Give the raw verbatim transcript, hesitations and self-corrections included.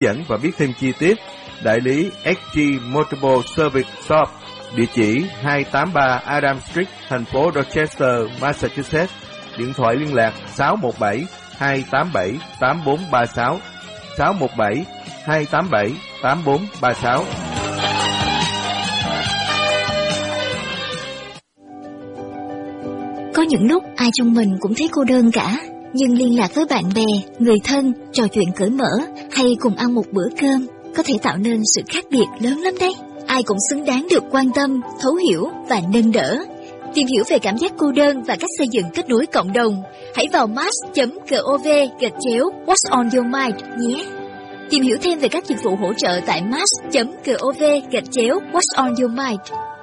dẫn và viết thêm chi tiết. Đại lý ét giê Multiple Service Shop, địa chỉ hai tám ba Adam Street, thành phố Dorchester, Massachusetts. Điện thoại liên lạc sáu một bảy hai tám bảy tám bốn ba sáu, sáu một bảy hai tám bảy tám bốn ba sáu. Có những lúc ai trong mình cũng thấy cô đơn cả, nhưng liên lạc với bạn bè, người thân, trò chuyện cởi mở hay cùng ăn một bữa cơm có thể tạo nên sự khác biệt lớn lắm đấy. Ai cũng xứng đáng được quan tâm, thấu hiểu và nâng đỡ. Tìm hiểu về cảm giác cô đơn và cách xây dựng kết nối cộng đồng, hãy vào mass chấm gov gạch chéo What's on your mind nhé. Tìm hiểu thêm về các dịch vụ hỗ trợ tại mass chấm gov gạch chéo What's on your mind.